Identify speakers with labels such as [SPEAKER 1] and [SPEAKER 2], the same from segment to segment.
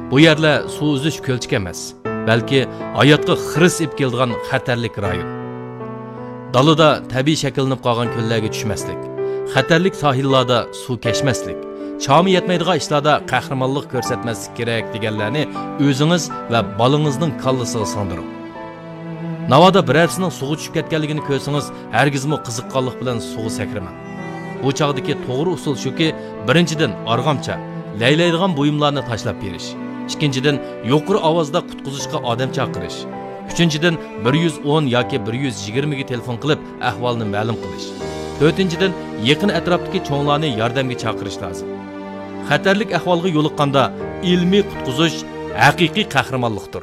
[SPEAKER 1] Bu yerler suv uzish ko'lchik emas, balki hayotga xiris ib keladigan xatarlik rayon. Dalada tabiiy shakllanib qolgan ko'llarga tushmaslik, xatarlik sohillarda suv kechmaslik, chami yetmaydigan ishlarda qahramonlik ko'rsatmaslik kerak deganlarni o'zingiz va bolangizning kallasiga singdiring. Navoda birarsining suvga tushib ketganligini ko'rsangiz, hargizmi qiziqqonlik bilan suvga sakramang. Bu chog'dagi to'g'ri usul shuki, birinchidan arg'amcha, laylaydigan buyumlarni tashlab berish. Ikkinchidan yuqori ovozda qutqizishga odam chaqirish. Uchinchidan 110 yoki 120 ga telefon qilib ahvolni ma'lum qilish. To'rtinchidan yaqin atrofdagi cho'nglarni yordamga chaqirish lozim. Xatarlik ahvolga yo'liqqanda ilmiy qutqizish haqiqiy qahramonlikdir.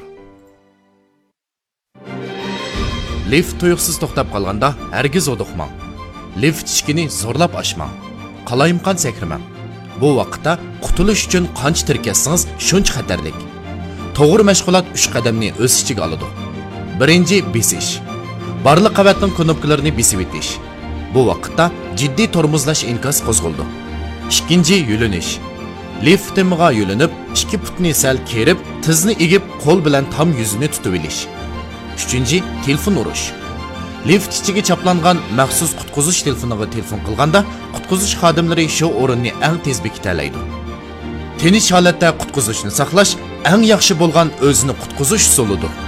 [SPEAKER 2] Lift tuyuqsiz to'xtab qolganda hargiz oduqmang. Lift eshigini zo'rlab ochmang. Qalayimqon sakramang. Bu vaqtda qutulish uchun qancha tirkassangiz shuncha xatarlik. To'g'ri mashg'ulot 3 qadamni o'z ichiga oladi. Birinchi besish. Barliq qavatning knopkalarini besib o'tish. Bu vaqtda jiddiy tormozlash inkas qo'zg'aldi. Ikkinchi yo'linish. Liftimga yo'linib, 2 putni sal kerib, tizni egib, qo'l bilan tam yuzini tutib olish. Üçüncü, telefon urush. Lift ichiga chaplangan maxsus qutqizish telefoniga telefon qilganda, qutqizish xodimlari shu o'rinni eng tez bekitalaydi. Tinch holatda qutqizishni saqlash eng yaxshi bo'lgan o'zini qutqizish usulidir.